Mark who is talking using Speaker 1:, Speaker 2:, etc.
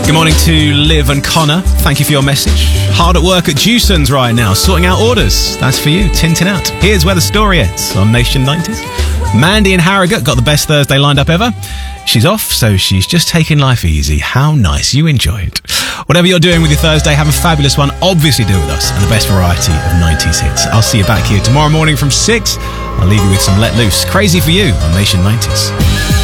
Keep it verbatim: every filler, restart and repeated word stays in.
Speaker 1: Good morning to Liv and Connor. Thank you for your message. Hard at work at Dewson's right now, sorting out orders. That's for you, tinting out. Here's where the story ends on Nation nineties. Mandy in Harrogate got the best Thursday lined up ever. She's off, so she's just taking life easy. How nice. You enjoy it. Whatever you're doing with your Thursday, have a fabulous one. Obviously do it with us and the best variety of nineties hits. I'll see you back here tomorrow morning from six. I'll leave you with some Let Loose. Crazy for You on Nation nineties.